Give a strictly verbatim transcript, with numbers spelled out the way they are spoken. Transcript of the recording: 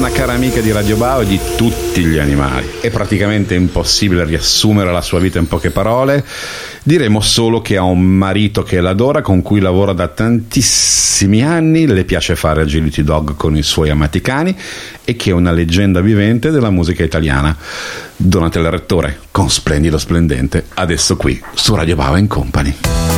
una cara amica di Radio Bao e di tutti gli animali. È praticamente impossibile riassumere la sua vita in poche parole. Diremo solo che ha un marito che l'adora, con cui lavora da tantissimi anni, le piace fare agility dog con i suoi amati cani e che è una leggenda vivente della musica italiana. Donatella Rettore, con Splendido Splendente, adesso qui su Radio Bao and Company.